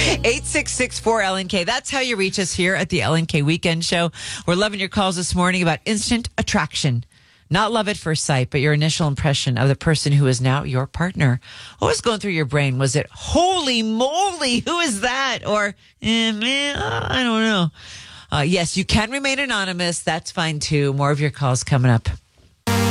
866-4LNK. That's how you reach us here at the LNK Weekend Show. We're loving your calls this morning about instant attraction. Not love at first sight, but your initial impression of the person who is now your partner. What was going through your brain? Was it, holy moly, who is that? Or, man, I don't know. Yes, you can remain anonymous. That's fine too. More of your calls coming up.